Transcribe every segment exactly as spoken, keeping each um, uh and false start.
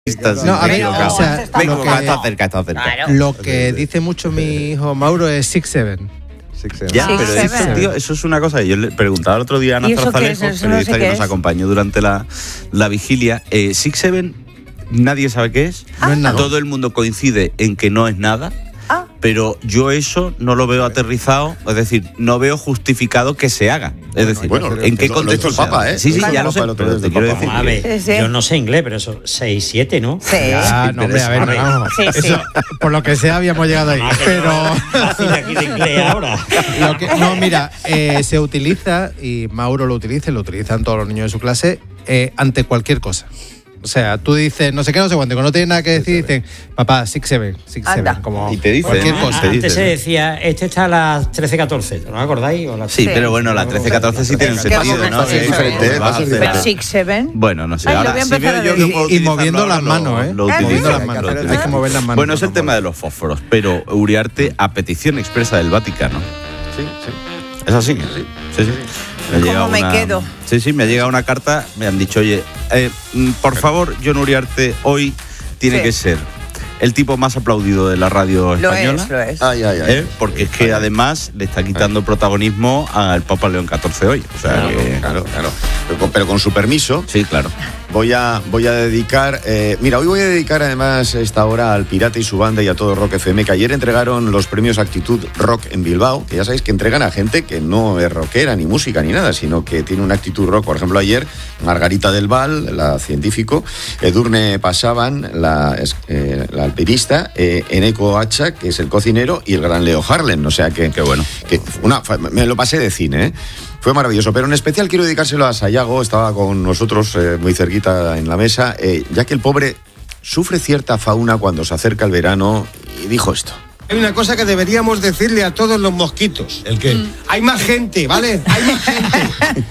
No, a ver, o sea, Venga, lo que, está cerca, está cerca. Claro. lo que dice mucho mi hijo Mauro es six seven. Ya, Six, pero seven. eso, tío, eso es una cosa. Yo le preguntaba el otro día a Ana ¿Y eso qué es? Zarzalejo, Eso no periodista sé que qué nos es. acompañó durante la, la vigilia. Eh, Six Seven, nadie sabe qué es. No es nada. Todo el mundo coincide en que no es nada. Ah. Pero yo eso no lo veo aterrizado, es decir, no veo justificado que se haga. Es decir, bueno, ¿en qué lo- lo contexto hizo el se Papa, haga? ¿eh? Sí, sí, Lo ya hizo lo el sé, Papa el otro pero día te del quiero Papa. decir Vamos a ver, Sí, sí. yo no sé inglés, pero eso, seis, siete, ¿no? Sí. Ah, no, hombre, a ver, A ver. vamos. Sí, sí. Eso, por lo que sea, habíamos llegado ahí. Ah, que Pero. no, fácil aquí de inglés ahora. Lo que- no, mira, eh, se utiliza, y Mauro lo utiliza, y lo utilizan todos los niños de su clase, eh, ante cualquier cosa. O sea, tú dices, no sé qué, no sé cuánto, que no tienes nada que decir, dicen, papá, six seven, six Anda. seven, como Y te dicen, cualquier ¿no? cosa. Te Antes dicen. se decía, este está a las trece catorce, ¿no acordáis? O las- Sí, Sí. pero bueno, la trece catorce sí tiene un ¿Qué sentido, vamos a ¿no? hacer? Es diferente, vas a va a ser hacer- Pero six, seven. Bueno, no sé. Ay, lo Ahora, voy a si empezar veo a yo que decir. puedo Y moviendo utilizarlo las ahora, manos, lo- ¿eh? lo Moviendo utilizo, las lo manos. utilizo. Hay que mover las manos. Bueno, es el no tema de los fósforos, pero Uriarte, a petición expresa del Vaticano. Sí, sí. ¿Es así? Sí, sí. sí. Me ha ¿Cómo llegado me una- quedo? Sí, sí, me ha llegado una carta, me han dicho, oye, eh, mm, por favor, John Uriarte, hoy tiene Sí. que ser el tipo más aplaudido de la radio Lo española. es, lo es. Ay, ay, ay. ¿eh? Porque es que además le está quitando protagonismo al Papa León catorce hoy. O sea Claro, que- claro, claro. Pero con, pero con su permiso, Sí, claro. voy a, voy a dedicar. eh, mira, hoy voy a dedicar además esta hora al Pirata y su banda y a todo Rock F M, que ayer entregaron los premios Actitud Rock en Bilbao, que ya sabéis que entregan a gente que no es rockera, ni música, ni nada, sino que tiene una actitud rock. Por ejemplo, ayer Margarita del Val, la científico, Edurne Pasaban, la, es- eh, la alpinista, eh, Eneco Hacha, que es el cocinero, y el gran Leo Harlem. O sea que. Qué bueno. que una, me lo pasé de cine, ¿eh? Fue maravilloso, pero en especial quiero dedicárselo a Sayago, estaba con nosotros eh, muy cerquita en la mesa, eh, ya que el pobre sufre cierta fauna cuando se acerca el verano y dijo esto. Hay una cosa que deberíamos decirle a todos los mosquitos. ¿El qué? Hay más gente, ¿vale? Hay más gente.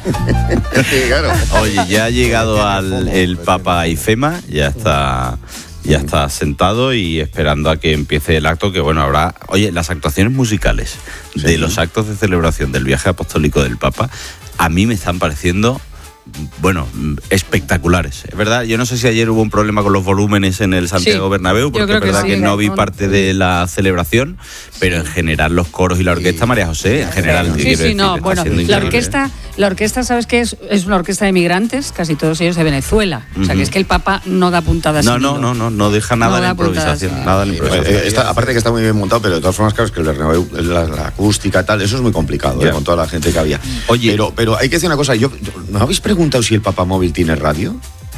Sí, claro. Oye, ya ha llegado al el Papa Ifema, ya está, ya está sentado y esperando a que empiece el acto, que bueno, habrá, oye, las actuaciones musicales de los actos de celebración del viaje apostólico del Papa, a mí me están pareciendo, bueno, espectaculares. Es verdad, yo no sé si ayer hubo un problema con los volúmenes en el Santiago Sí, Bernabéu, yo porque creo es que verdad sí. que no vi Sí. parte de la celebración, pero en general los coros y la orquesta, María José, en general, Sí, te Sí, quiero sí, decir, no, está bueno, siendo la increíble. orquesta, la orquesta, ¿sabes qué es? Es una orquesta de migrantes, casi todos ellos de Venezuela. O sea, Ujú. que es que el Papa no da puntadas No, sin no, hilo. no, no, no deja nada No a la da puntadas improvisación, sin nada a la Eh, improvisación. eh, está- aparte que está muy bien montado, pero de todas formas, claro, es que el Bernabéu, la, la acústica tal, eso es muy complicado, Ya. eh, con toda la gente que había. Oye. pero, pero hay que decir una cosa, yo, yo- ¿no habéis preguntado si el Papamóvil tiene radio?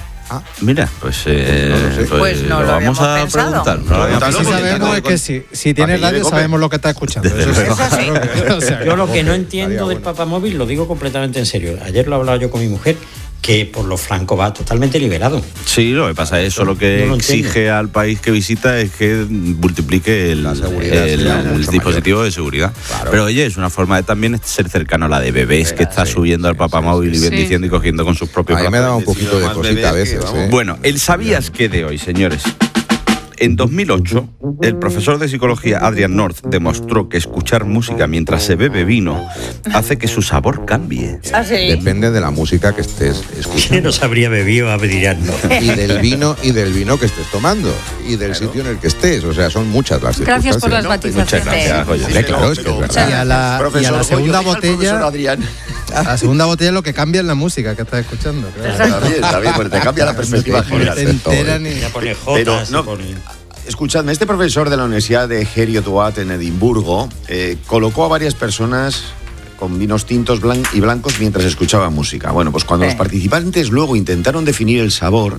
Mira, pues, eh, No lo sé. pues, Pues no lo lo vamos habíamos a pensado. preguntar. No lo habíamos Pregúntalo, Lo que sí pensado. porque sabemos tengo es que- que si, si para tiene que llegue radio Cope. sabemos lo que está escuchando. Desde Eso sí. luego. Eso sí. O sea, Yo lo que no ojo, entiendo estaría del bueno. papamóvil, lo digo completamente en serio. Ayer lo he hablado yo con mi mujer, que por lo franco va totalmente liberado. Sí, lo que pasa es eso lo que No lo exige entiendo. al país que visita es que multiplique el, La seguridad, el- sí, el mucho dispositivo mayor. de seguridad. Claro. Pero oye, es una forma de también ser cercano a la de bebés que está sí, subiendo al sí, papamóvil y sí. bendiciendo y cogiendo con sus propios A mí me brazos. daba un poquito de Más cosita a bebés que, veces. vamos. ¿eh? Bueno, el sabías que de hoy, señores. En dos mil ocho, el profesor de psicología Adrian North demostró que escuchar música mientras se bebe vino hace que su sabor cambie. ¿Ah, sí? Depende de la música que estés ¿Quién escuchando. nos habría bebido a no? Y del vino y del vino que estés tomando. Y del sitio en el que estés. O sea, son muchas las Gracias por las circunstancias. Muchas batizaciones. gracias, Goyo. Hombre, claro, es que es verdad. Y a la, y a Profesor la segunda Goyo, deja al botella, profesor Adrián. a la segunda botella es lo que cambia en la música que estás escuchando. claro. Está bien, está bien, porque te cambia la perspectiva No te general. enteran ni- Ya pone Pero jotas, no. y pone... Escuchadme, este profesor de la Universidad de Heriot-Watt en Edimburgo eh, colocó a varias personas con vinos tintos blan- y blancos mientras escuchaban música. Bueno, pues cuando Sí. los participantes luego intentaron definir el sabor,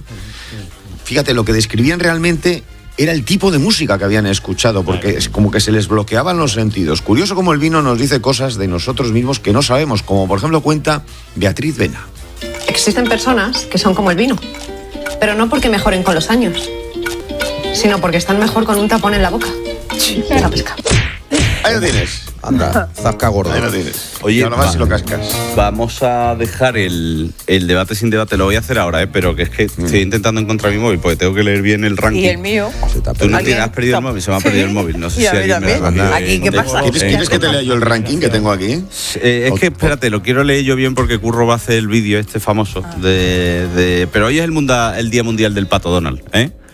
fíjate, lo que describían realmente era el tipo de música que habían escuchado, porque es como que se les bloqueaban los sentidos. Curioso como el vino nos dice cosas de nosotros mismos que no sabemos, como por ejemplo cuenta Beatriz Vena. Existen personas que son como el vino, pero no porque mejoren con los años, sino porque están mejor con un tapón en la boca. La pesca. Ahí lo tienes. Anda, zasca gordo. Ahí lo tienes. Oye, Y ahora vas va- y lo cascas. Vamos a dejar el, el debate sin debate. Lo voy a hacer ahora, ¿eh? Pero que es que estoy intentando encontrar mi móvil porque tengo que leer bien el ranking. Y el mío. Se te ha Tú no perdido. tienes, has perdido el móvil, se me ha Sí. perdido el móvil. No sé Y si a mí alguien me lo ha también. mandado. Aquí, ¿qué pasa? ¿Quieres, quieres que te lea yo el ranking que tengo aquí? Eh, es que espérate, lo quiero leer yo bien porque Curro va a hacer el vídeo este famoso. De, de- pero hoy es el, munda- el Día Mundial del Pato Donald, ¿eh?